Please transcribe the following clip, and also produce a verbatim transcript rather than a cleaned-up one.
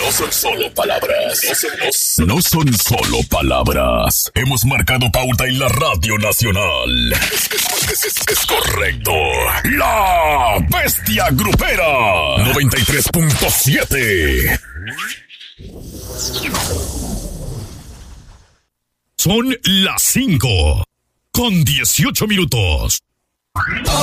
no son solo palabras. No son, no, no son solo palabras. Hemos marcado pauta en la Radio Nacional. Es, es, es, es correcto. La Bestia Grupera. noventa y tres punto siete. Son las cinco con dieciocho minutos.